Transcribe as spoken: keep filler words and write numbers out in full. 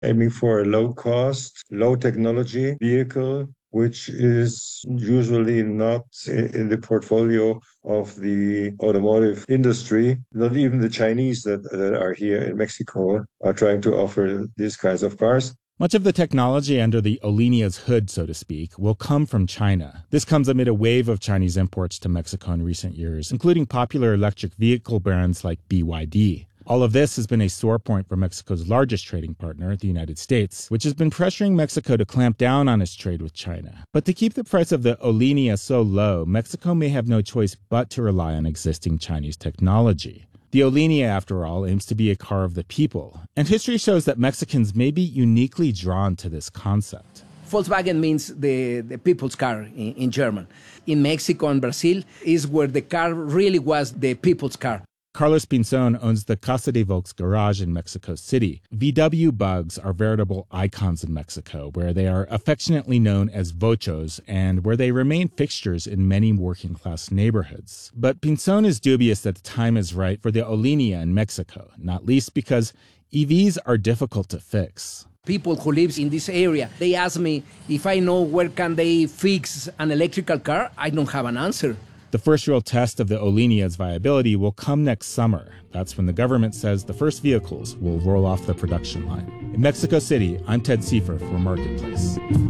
aiming for a low-cost, low-technology vehicle, which is usually not in the portfolio of the automotive industry. Not even the Chinese that, that are here in Mexico are trying to offer these kinds of cars. Much of the technology under the Olinia's hood, so to speak, will come from China. This comes amid a wave of Chinese imports to Mexico in recent years, including popular electric vehicle brands like B Y D. All of this has been a sore point for Mexico's largest trading partner, the United States, which has been pressuring Mexico to clamp down on its trade with China. But to keep the price of the Olinia so low, Mexico may have no choice but to rely on existing Chinese technology. The Olinia, after all, aims to be a car of the people, and history shows that Mexicans may be uniquely drawn to this concept. Volkswagen means the, the people's car in, in German. In Mexico and Brazil is where the car really was the people's car. Carlos Pinzon owns the Casa de Volks garage in Mexico City. V W Bugs are veritable icons in Mexico, where they are affectionately known as Vochos and where they remain fixtures in many working-class neighborhoods. But Pinzon is dubious that the time is right for the Olinia in Mexico, not least because E Vs are difficult to fix. People who live in this area, they ask me if I know where can they fix an electrical car. I don't have an answer. The first real test of the Olinia's viability will come next summer. That's when the government says the first vehicles will roll off the production line. In Mexico City, I'm Ted Seifer for Marketplace.